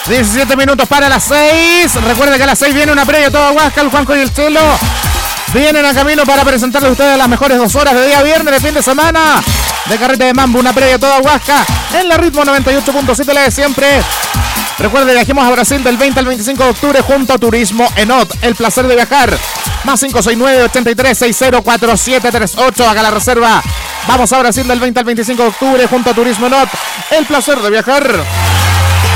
17 minutos para las 6. Recuerden que a las 6 viene una previa toda Huasca. El Juanjo y el Chelo vienen a camino para presentarles a ustedes las mejores 2 horas de día viernes de fin de semana de Carrete de Mambo. Una previa toda Huasca en la Ritmo 98.7, la de siempre. Recuerden, viajemos a Brasil del 20 al 25 de octubre junto a Turismo Enot. El placer de viajar. Más 569-8360-4738. Haga la reserva. Vamos a Brasil del 20 al 25 de octubre junto a Turismo Enot. El placer de viajar.